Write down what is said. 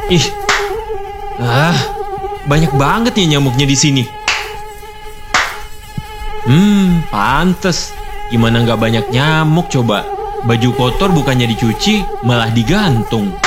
Ih, banyak banget ya nyamuknya di sini. Pantes. Gimana nggak banyak nyamuk coba? Baju kotor bukannya dicuci, malah digantung.